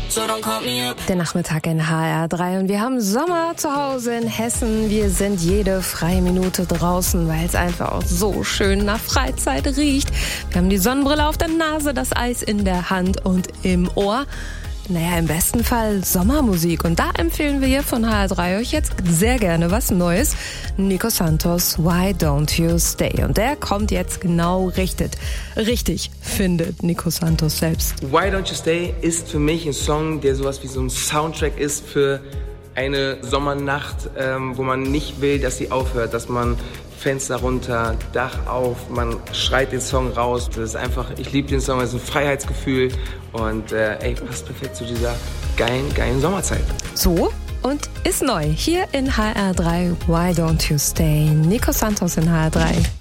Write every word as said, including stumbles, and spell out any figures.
so don't call me up. Der Nachmittag in H R drei und wir haben Sommer zu Hause in Hessen. Wir sind jede freie Minute draußen, weil es einfach auch so schön nach Freizeit riecht. Wir haben die Sonnenbrille auf der Nase, das Eis in der Hand und im Ohr. Naja, im besten Fall Sommermusik. Und da empfehlen wir hier von H R drei euch jetzt sehr gerne was Neues. Nico Santos, Why Don't You Stay? Und der kommt jetzt genau richtig. Richtig, findet Nico Santos selbst. Why Don't You Stay ist für mich ein Song, der sowas wie so ein Soundtrack ist für eine Sommernacht, ähm, wo man nicht will, dass sie aufhört, dass man Fenster runter, Dach auf, man schreit den Song raus. Das ist einfach, ich liebe den Song, das ist ein Freiheitsgefühl und äh, ey, passt perfekt zu dieser geilen, geilen Sommerzeit. So, und ist neu hier in H R drei, Why Don't You Stay? Nico Santos in H R drei.